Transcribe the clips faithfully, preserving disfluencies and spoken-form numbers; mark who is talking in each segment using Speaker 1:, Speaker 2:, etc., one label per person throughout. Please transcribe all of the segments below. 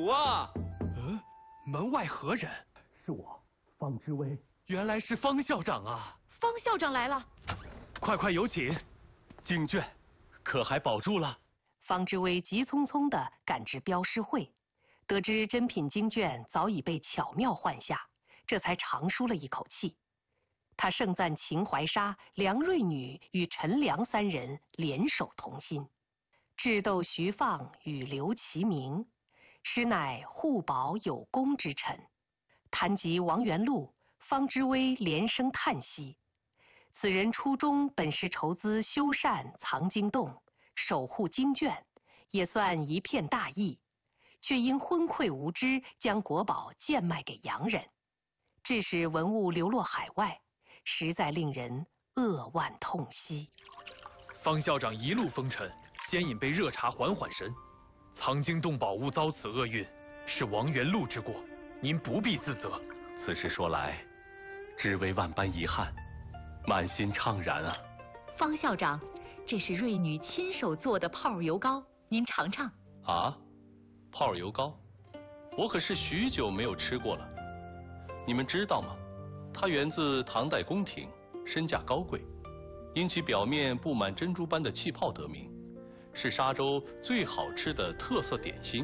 Speaker 1: 啊！
Speaker 2: 嗯，门外何人？
Speaker 3: 是我，方知微。
Speaker 2: 原来是方校长啊！
Speaker 4: 方校长来了，
Speaker 2: 快快有请。经卷，可还保住了？
Speaker 5: 方知微急匆匆地赶至标诗会，得知珍品经卷早已被巧妙换下，这才长舒了一口气。他盛赞秦怀沙、梁瑞女与陈良三人联手同心，智斗徐放与刘其明，实乃互保有功之臣。谈及王元禄，方知微连声叹息。此人初衷本是筹资修缮藏经洞，守护经卷，也算一片大义，却因昏聩无知，将国宝贱卖给洋人，致使文物流落海外，实在令人扼腕痛惜。
Speaker 2: 方校长一路风尘，先饮杯热茶缓缓神。藏经洞宝物遭此厄运，是王元禄之过，您不必自责。
Speaker 3: 此事说来，知微万般遗憾，满心怅然啊。
Speaker 4: 方校长，这是瑞女亲手做的泡油糕，您尝尝。
Speaker 3: 啊，泡油糕，我可是许久没有吃过了。你们知道吗？它源自唐代宫廷，身价高贵，因其表面布满珍珠般的气泡得名，是沙州最好吃的特色点心。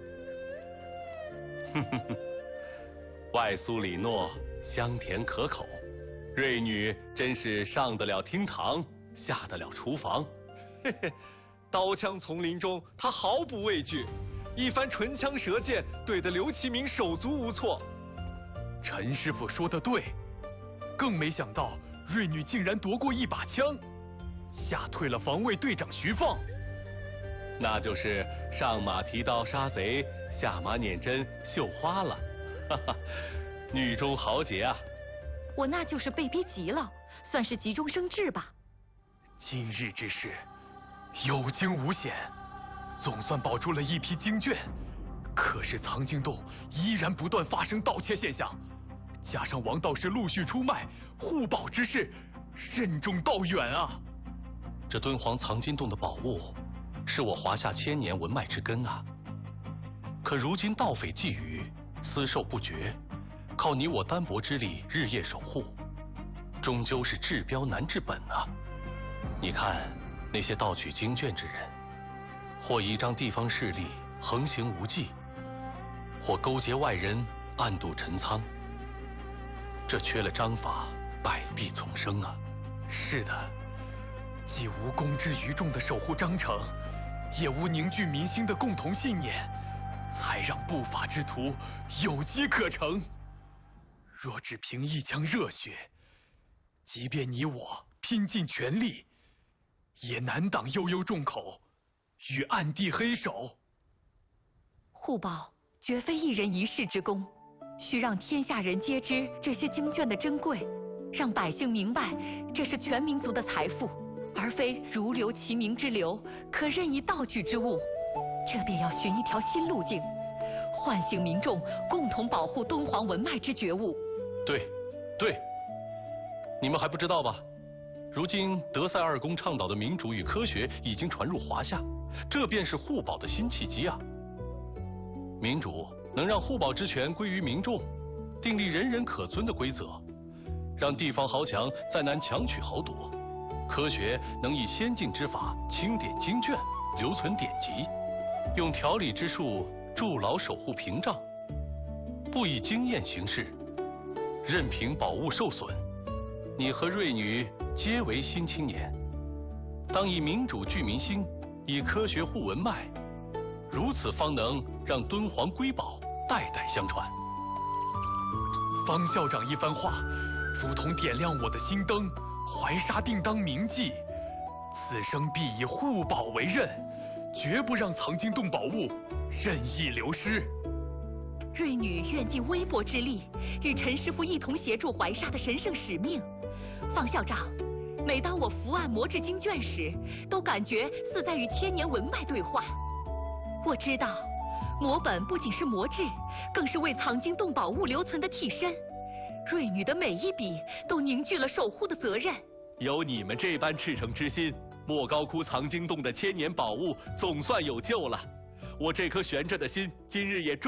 Speaker 3: 哼哼哼，外酥里糯，香甜可口，瑞女真是上得了厅堂，下得了厨房。
Speaker 1: 嘿嘿，刀枪丛林中，他毫不畏惧，一番唇枪舌剑，对得刘其明手足无措。
Speaker 2: 陈师傅说得对，更没想到瑞女竟然夺过一把枪，吓退了防卫队长徐放。
Speaker 3: 那就是上马提刀杀贼，下马捻针绣花了。哈哈，女中豪杰啊！
Speaker 4: 我那就是被逼急了，算是急中生智吧。
Speaker 2: 今日之事有惊无险，总算保住了一批经卷。可是藏经洞依然不断发生盗窃现象，加上王道士陆续出卖，互保之事任重道远啊！
Speaker 3: 这敦煌藏经洞的宝物，是我华夏千年文脉之根啊。可如今盗匪觊觎，私售不绝，靠你我单薄之力日夜守护，终究是治标难治本啊！你看那些盗取经卷之人，或倚仗地方势力横行无忌，或勾结外人暗度陈仓，这缺了章法，百弊丛生啊！
Speaker 2: 是的，既无公之于众的守护章程，也无凝聚民心的共同信念，才让不法之徒有机可乘。若只凭一腔热血，即便你我拼尽全力，也难挡悠悠众口与暗地黑手。
Speaker 4: 互保绝非一人一事之功，需让天下人皆知这些经卷的珍贵，让百姓明白这是全民族的财富，而非如流其名之流，可任意盗取之物。这便要寻一条新路径，唤醒民众共同保护敦煌文脉之觉悟。
Speaker 3: 对，对，你们还不知道吧？如今德赛二公倡导的民主与科学已经传入华夏，这便是互保的新契机啊！民主能让互保之权归于民众，订立人人可尊的规则，让地方豪强再难强取豪夺；科学能以先进之法清点经卷，留存典籍，用条理之术筑牢守护屏障，不以经验行事，任凭宝物受损。你和瑞女皆为新青年，当以民主聚民心，以科学护文脉，如此方能让敦煌瑰宝代代相传。
Speaker 2: 方校长一番话，如同点亮我的心灯，怀沙定当铭记，此生必以互保为任，绝不让藏经洞宝物任意流失。
Speaker 4: 瑞女愿尽微薄之力，与陈师傅一同协助怀沙的神圣使命。方校长，每当我伏案磨制经卷时，都感觉似在与千年文脉对话。我知道，摹本不仅是磨制，更是为藏经洞宝物留存的替身。瑞女的每一笔都凝聚了守护的责任。
Speaker 1: 有你们这般赤诚之心，莫高窟藏经洞的千年宝物总算有救了。我这颗悬着的心，今日也终